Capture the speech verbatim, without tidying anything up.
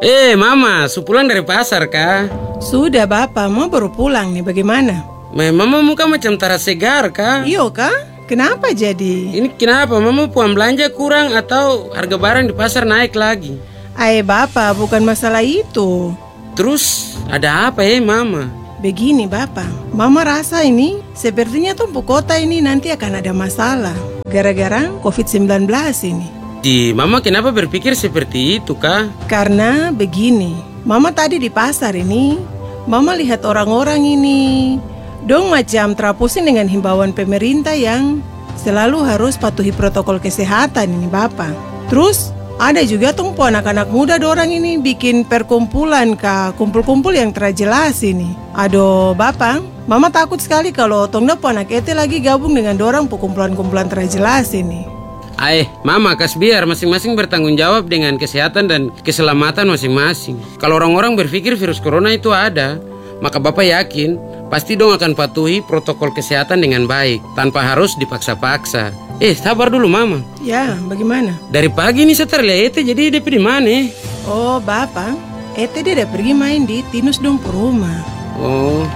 Eh, Mama, su pulang dari pasar, kah? Sudah, Bapak. Mau baru pulang nih, bagaimana? Me, Mama muka macam tara segar, kah? Iyo, kah? Kenapa jadi? Ini kenapa? Mama puan belanja kurang atau harga barang di pasar naik lagi? Ay, Bapak, bukan masalah itu. Terus, ada apa ya, Mama? Begini, Bapak. Mama rasa ini, sepertinya tumpu kota ini nanti akan ada masalah. Gara-gara covid sembilan belas ini. Di Mama kenapa berpikir seperti itu, kah? Karena begini, Mama tadi di pasar ini, Mama lihat orang-orang ini, dong macam terapusing dengan himbauan pemerintah yang selalu harus patuhi protokol kesehatan ini, Bapak. Terus ada juga tuh anak-anak muda dorang ini bikin perkumpulan kah, kumpul-kumpul yang terjelas ini. Aduh, Bapak, Mama takut sekali kalau tongda anak ete lagi gabung dengan dorang kumpulan-kumpulan terjelas ini. Eh, Mama, kas biar masing-masing bertanggung jawab dengan kesehatan dan keselamatan masing-masing. Kalau orang-orang berpikir virus corona itu ada, maka Bapak yakin pasti dong akan patuhi protokol kesehatan dengan baik, tanpa harus dipaksa-paksa. Eh, sabar dulu, Mama. Ya, bagaimana? Dari pagi nih saya terlihat Ete, jadi dia di mana? Oh, Bapak, ete dia udah pergi main di Tinus dong ke rumah. Oh.